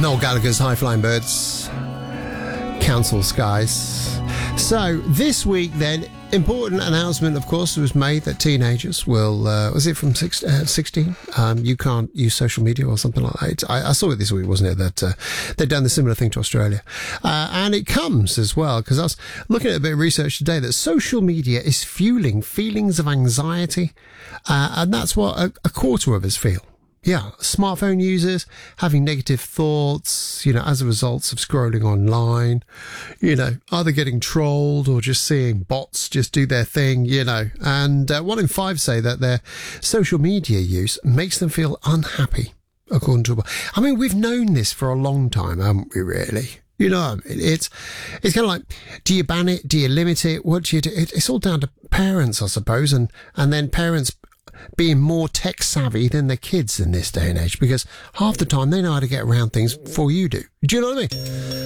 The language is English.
Noel Gallagher's High Flying Birds, Council Skies. So this week then, important announcement of course was made that teenagers will, was it from 16? You can't use social media or something like that. I saw it this week, wasn't it, that they've done a similar thing to Australia. And it comes as well, because I was looking at a bit of research today that social media is fueling feelings of anxiety, and that's what a quarter of us feel. Yeah, smartphone users having negative thoughts, as a result of scrolling online, either getting trolled or just seeing bots just do their thing, and 1 in 5 say that their social media use makes them feel unhappy, according to, we've known this for a long time, haven't we, really? It's kind of like, do you ban it? Do you limit it? What do you do? It's all down to parents, I suppose, and then parents being more tech savvy than their kids in this day and age, because half the time they know how to get around things before you do. Do you know what I mean?